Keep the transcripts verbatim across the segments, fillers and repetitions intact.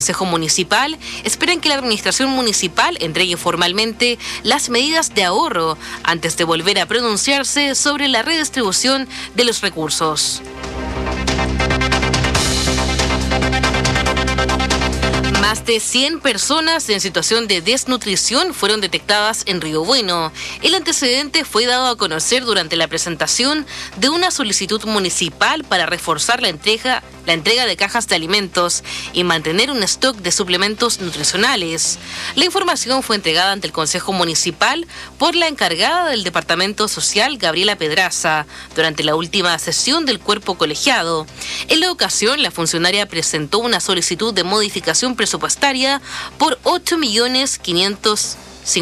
Consejo Municipal esperan que la Administración Municipal entregue formalmente las medidas de ahorro antes de volver a pronunciarse sobre la redistribución de los recursos. Más de cien personas en situación de desnutrición fueron detectadas en Río Bueno. El antecedente fue dado a conocer durante la presentación de una solicitud municipal para reforzar la entrega, la entrega de cajas de alimentos y mantener un stock de suplementos nutricionales. La información fue entregada ante el Consejo Municipal por la encargada del Departamento Social, Gabriela Pedraza, durante la última sesión del cuerpo colegiado. En la ocasión, la funcionaria presentó una solicitud de modificación presupuestaria por ocho millones quinientos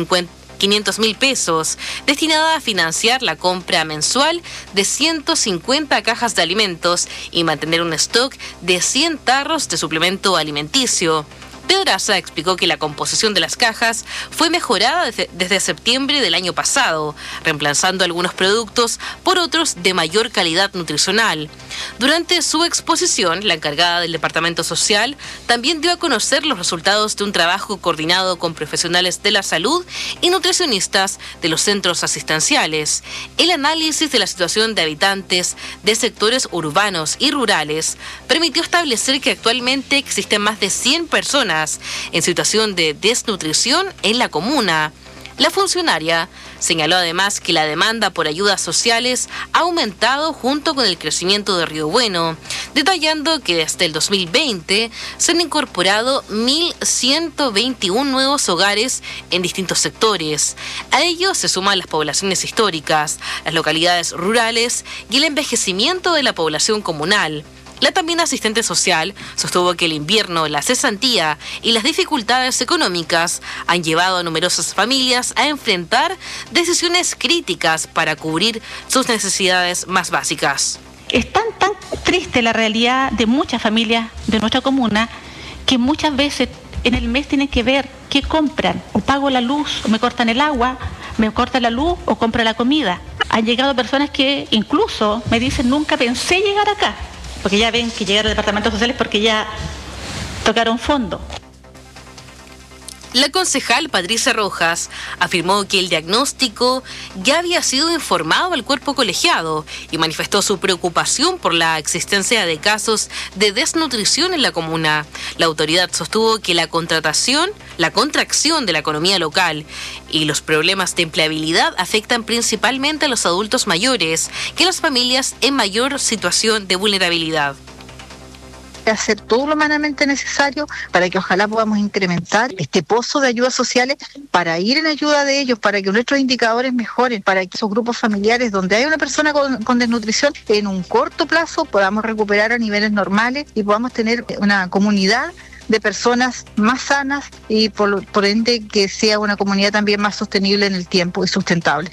mil pesos, destinada a financiar la compra mensual de ciento cincuenta cajas de alimentos y mantener un stock de cien tarros de suplemento alimenticio. Pedraza explicó que la composición de las cajas fue mejorada desde, desde septiembre del año pasado, reemplazando algunos productos por otros de mayor calidad nutricional. Durante su exposición, la encargada del Departamento Social también dio a conocer los resultados de un trabajo coordinado con profesionales de la salud y nutricionistas de los centros asistenciales. El análisis de la situación de habitantes de sectores urbanos y rurales permitió establecer que actualmente existen más de cien personas en situación de desnutrición en la comuna. La funcionaria señaló además que la demanda por ayudas sociales ha aumentado junto con el crecimiento de Río Bueno, detallando que desde el dos mil veinte se han incorporado mil ciento veintiuno nuevos hogares en distintos sectores. A ellos se suman las poblaciones históricas, las localidades rurales y el envejecimiento de la población comunal. La también asistente social sostuvo que el invierno, la cesantía y las dificultades económicas han llevado a numerosas familias a enfrentar decisiones críticas para cubrir sus necesidades más básicas. Es tan, tan triste la realidad de muchas familias de nuestra comuna que muchas veces en el mes tienen que ver qué compran, o pago la luz, o me cortan el agua, me cortan la luz o compro la comida. Han llegado personas que incluso me dicen nunca pensé llegar acá, porque ya ven que llegar al departamento social es porque ya tocaron fondo. La concejal Patricia Rojas afirmó que el diagnóstico ya había sido informado al cuerpo colegiado y manifestó su preocupación por la existencia de casos de desnutrición en la comuna. La autoridad sostuvo que la contratación, la contracción de la economía local y los problemas de empleabilidad afectan principalmente a los adultos mayores que a las familias en mayor situación de vulnerabilidad. Hacer todo lo humanamente necesario para que ojalá podamos incrementar este pozo de ayudas sociales para ir en ayuda de ellos, para que nuestros indicadores mejoren, para que esos grupos familiares donde hay una persona con, con desnutrición en un corto plazo podamos recuperar a niveles normales y podamos tener una comunidad de personas más sanas y por, por ende que sea una comunidad también más sostenible en el tiempo y sustentable.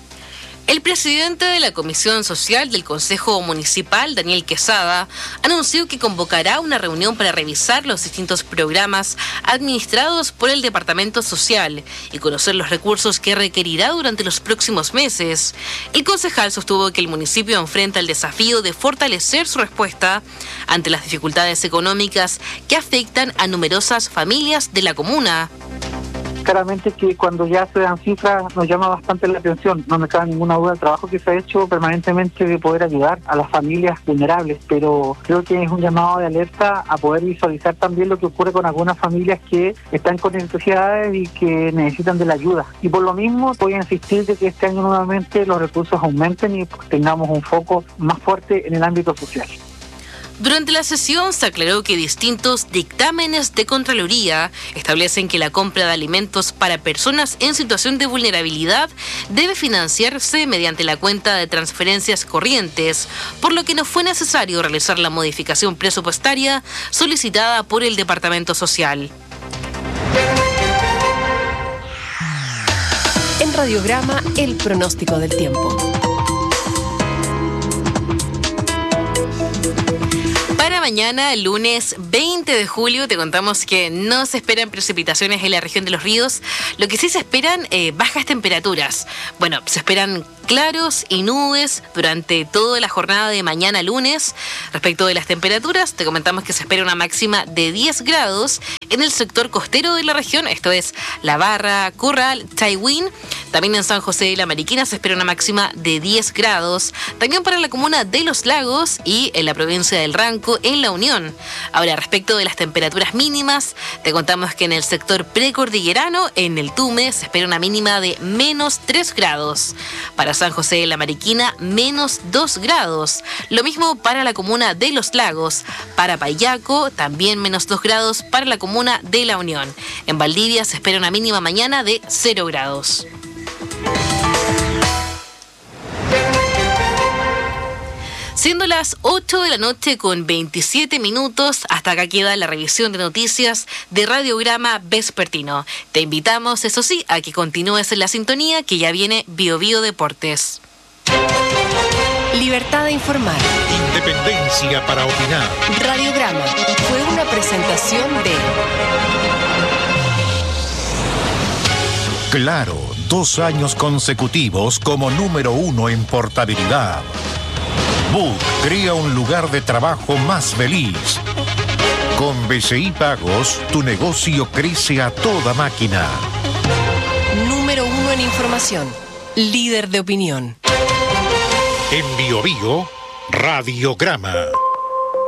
El presidente de la Comisión Social del Consejo Municipal, Daniel Quesada, anunció que convocará una reunión para revisar los distintos programas administrados por el Departamento Social y conocer los recursos que requerirá durante los próximos meses. El concejal sostuvo que el municipio enfrenta el desafío de fortalecer su respuesta ante las dificultades económicas que afectan a numerosas familias de la comuna. Claramente que cuando ya se dan cifras nos llama bastante la atención, no me cabe ninguna duda el trabajo que se ha hecho permanentemente de poder ayudar a las familias vulnerables, pero creo que es un llamado de alerta a poder visualizar también lo que ocurre con algunas familias que están con necesidades y que necesitan de la ayuda. Y por lo mismo voy a insistir de que este año nuevamente los recursos aumenten y tengamos un foco más fuerte en el ámbito social. Durante la sesión se aclaró que distintos dictámenes de Contraloría establecen que la compra de alimentos para personas en situación de vulnerabilidad debe financiarse mediante la cuenta de transferencias corrientes, por lo que no fue necesario realizar la modificación presupuestaria solicitada por el Departamento Social. En Radiograma, el pronóstico del tiempo. Para mañana, el lunes veinte de julio, te contamos que no se esperan precipitaciones en la región de los ríos. Lo que sí se esperan, eh, bajas temperaturas. Bueno, se esperan claros y nubes durante toda la jornada de mañana lunes. Respecto de las temperaturas, te comentamos que se espera una máxima de diez grados En el sector costero de la región, esto es La Barra, Curral, Chaihuín, también en San José de la Mariquina se espera una máxima de diez grados. También para la comuna de Los Lagos y en la provincia del Ranco, en La Unión. Ahora, respecto de las temperaturas mínimas, te contamos que en el sector precordillerano, en el Tume, se espera una mínima de menos tres grados. Para San José de la Mariquina, menos dos grados. Lo mismo para la comuna de Los Lagos. Para Payaco, también menos dos grados para la comuna de La Unión. En Valdivia se espera una mínima mañana de cero grados. Siendo las ocho de la noche con veintisiete minutos, hasta acá queda la revisión de noticias de Radiograma Vespertino. Te invitamos, eso sí, a que continúes en la sintonía, que ya viene Bio Bio Deportes. Libertad de informar. Independencia para opinar. Radiograma fue una presentación de... Claro, dos años consecutivos como número uno en portabilidad. Book crea un lugar de trabajo más feliz. Con B C I Pagos, tu negocio crece a toda máquina. Número uno en información. Líder de opinión. En Bio Bio, Radiograma.